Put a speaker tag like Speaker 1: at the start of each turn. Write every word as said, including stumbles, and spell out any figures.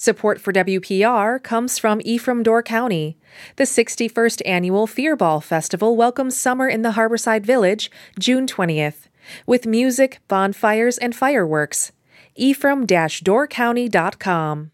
Speaker 1: Support for W P R comes from Ephraim Door County. The sixty-first Annual Fear Ball Festival welcomes summer in the Harborside Village, June twentieth, with music, bonfires, and fireworks. ephraim dash door county dot com